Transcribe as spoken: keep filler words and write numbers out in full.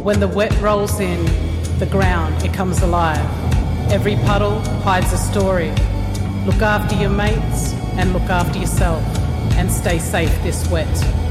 When the wet rolls in, the ground, it comes alive. Every puddle hides a story. Look after your mates and look after yourself and stay safe this wet.